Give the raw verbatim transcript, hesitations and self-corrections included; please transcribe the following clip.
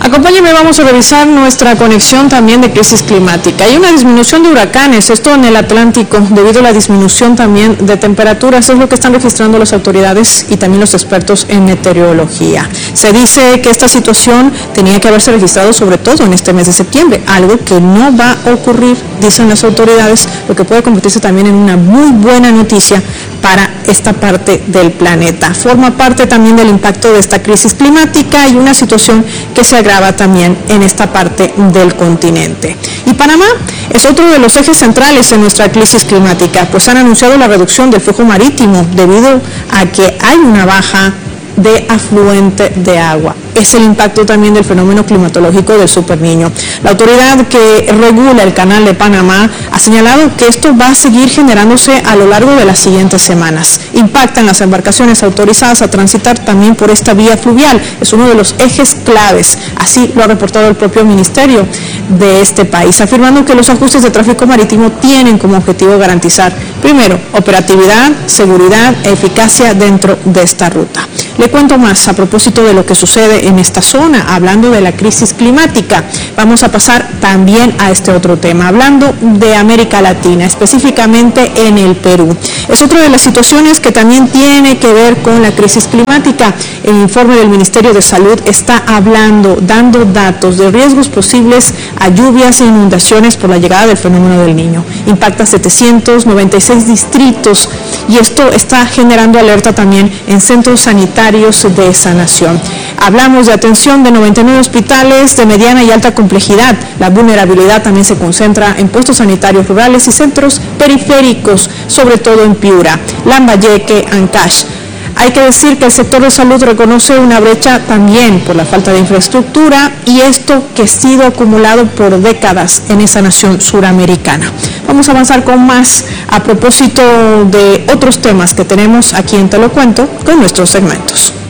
Acompáñenme, vamos a revisar nuestra conexión también de crisis climática. Hay una disminución de huracanes, esto en el Atlántico, debido a la disminución también de temperaturas, es lo que están registrando las autoridades y también los expertos en meteorología. Se dice que esta situación tenía que haberse registrado sobre todo en este mes de septiembre, algo que no va a ocurrir, dicen las autoridades, lo que puede convertirse también en una muy buena noticia para esta parte del planeta. Forma parte también del impacto de esta crisis climática y una situación que se agrava también en esta parte del continente. Y Panamá es otro de los ejes centrales en nuestra crisis climática, pues han anunciado la reducción del flujo marítimo debido a que hay una baja de afluente de agua. Es el impacto también del fenómeno climatológico del Superniño. La autoridad que regula el Canal de Panamá ha señalado que esto va a seguir generándose a lo largo de las siguientes semanas. Impactan las embarcaciones autorizadas a transitar también por esta vía fluvial. Es uno de los ejes claves. Así lo ha reportado el propio ministerio de este país, afirmando que los ajustes de tráfico marítimo tienen como objetivo garantizar, primero, operatividad, seguridad e eficacia dentro de esta ruta. Le cuento más a propósito de lo que sucede en esta zona, hablando de la crisis climática. Vamos a pasar también a este otro tema, hablando de América Latina, específicamente en el Perú. Es otra de las situaciones que también tiene que ver con la crisis climática. El informe del Ministerio de Salud está hablando, dando datos de riesgos posibles a lluvias e inundaciones por la llegada del fenómeno del Niño. Impacta setecientos noventa y seis distritos y esto está generando alerta también en centros sanitarios de esa nación. Hablamos de atención de noventa y nueve hospitales de mediana y alta complejidad. La vulnerabilidad también se concentra en puestos sanitarios rurales y centros periféricos, sobre todo en Piura, Lambayeque, Ancash. Hay que decir que el sector de salud reconoce una brecha también por la falta de infraestructura y esto que ha sido acumulado por décadas en esa nación suramericana. Vamos a avanzar con más a propósito de otros temas que tenemos aquí en Te lo Cuento con nuestros segmentos.